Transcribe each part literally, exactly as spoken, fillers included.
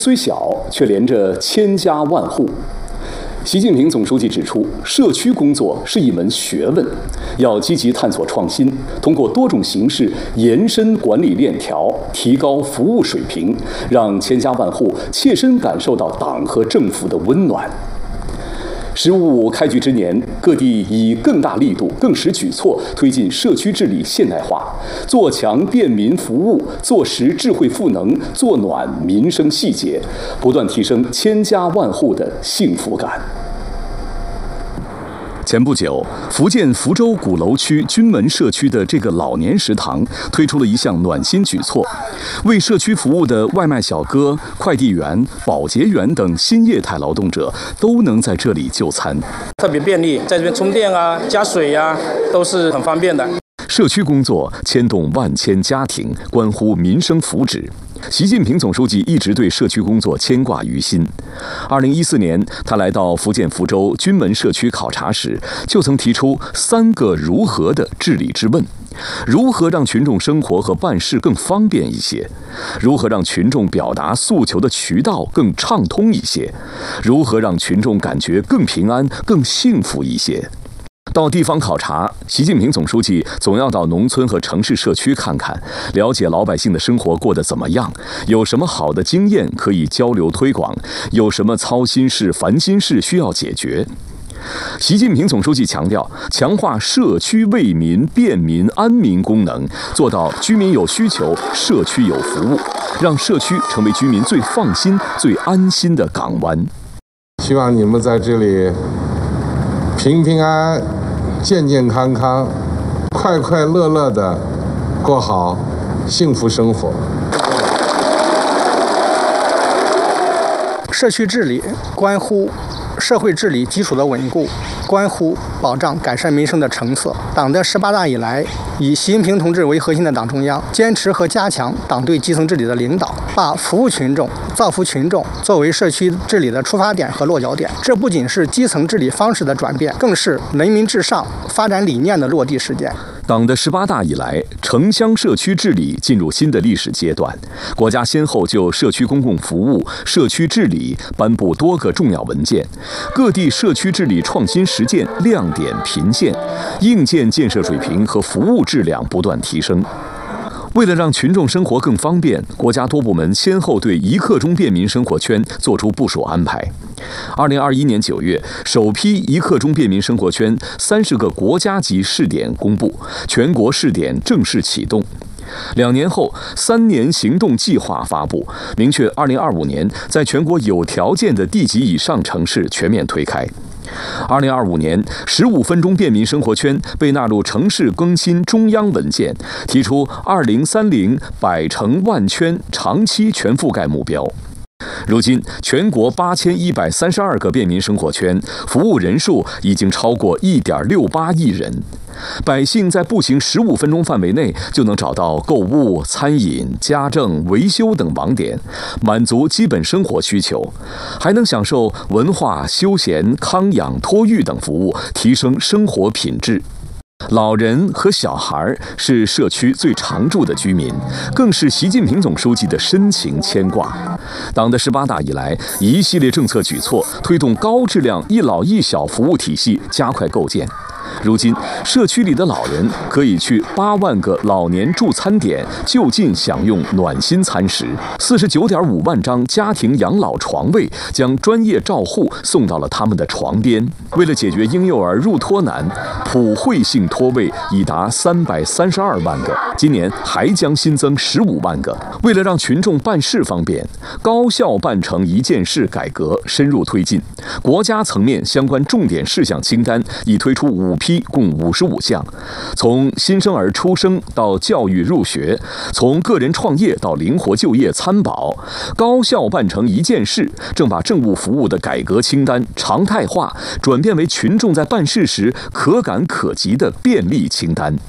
虽小，却连着千家万户。习近平总书记指出，社区工作是一门学问，要积极探索创新，通过多种形式延伸管理链条，提高服务水平，让千家万户切身感受到党和政府的温暖。十五开局之年，各地以更大力度、更实举措推进社区治理现代化，做强便民服务，做实智慧赋能，做暖民生细节，不断提升千家万户的幸福感。前不久，福建福州鼓楼区军门社区的这个老年食堂推出了一项暖心举措，为社区服务的外卖小哥、快递员、保洁员等新业态劳动者都能在这里就餐， 特别便利，在这边充电啊、加水呀、啊，都是很方便的。 社区工作牵动万千家庭，关乎民生福祉。习近平总书记一直对社区工作牵挂于心。二零一四年，他来到福建福州军门社区考察时，就曾提出三个如何的治理之问：如何让群众生活和办事更方便一些？如何让群众表达诉求的渠道更畅通一些？如何让群众感觉更平安、更幸福一些？到地方考察，习近平总书记总要到农村和城市社区看看，了解老百姓的生活过得怎么样，有什么好的经验可以交流推广，有什么操心事、烦心事需要解决。习近平总书记强调，强化社区为民、便民、安民功能，做到居民有需求，社区有服务，让社区成为居民最放心、最安心的港湾。 希望你们在这里平平安安、健健康康、快快乐乐地过好幸福生活。 社区治理关乎社会治理基础的稳固，关乎保障改善民生的成色。党的十八大以来，以习近平同志为核心的党中央坚持和加强党对基层治理的领导，把服务群众、造福群众作为社区治理的出发点和落脚点。这不仅是基层治理方式的转变，更是人民至上发展理念的落地实践。 党的十八大以来，城乡社区治理进入新的历史阶段，国家先后就社区公共服务、社区治理颁布多个重要文件，各地社区治理创新实践亮点频现，硬件建设水平和服务质量不断提升。为了让群众生活更方便，国家多部门先后对一刻钟便民生活圈作出部署安排。二零二一年九月，首批一刻钟便民生活圈三十个国家级试点公布，全国试点正式启动。两年后，三年行动计划发布，明确二零二五年在全国有条件的地级以上城市全面推开。二零二五年，十五分钟便民生活圈被纳入城市更新中央文件，提出二零三零百城万圈长期全覆盖目标。如今，全国八千一百三十二个便民生活圈，服务人数已经超过一点六八亿人。百姓在步行十五分钟范围内就能找到购物、餐饮、家政、维修等网点，满足基本生活需求，还能享受文化、休闲、康养、托育等服务，提升生活品质。老人和小孩是社区最常住的居民，更是习近平总书记的深情牵挂。党的十八大以来，一系列政策举措推动高质量一老一小服务体系加快构建。如今，社区里的老人可以去八万个老年助餐点就近享用暖心餐食，四十九点五万张家庭养老床位将专业照护送到了他们的床边。为了解决婴幼儿入托难，普惠性托位已达三百三十二万个，今年还将新增十五万个。为了让群众办事方便，高效办成一件事改革深入推进，国家层面相关重点事项清单已推出五批，共五十五项，从新生儿出生到教育入学，从个人创业到灵活就业参保，高效办成一件事正把政务服务的改革清单常态化，转变为群众在办事时可感可及的便利清单。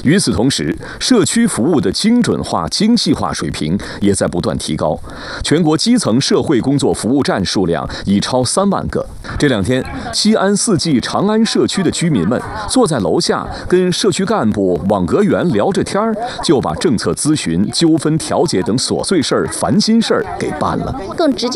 与此同时，社区服务的精准化、精细化水平也在不断提高。全国基层社会工作服务站数量已超三万个。这两天，西安四季长安社区的居民们坐在楼下，跟社区干部、网格员聊着天儿，就把政策咨询、纠纷调解等琐碎事儿、烦心事儿给办了。 更直接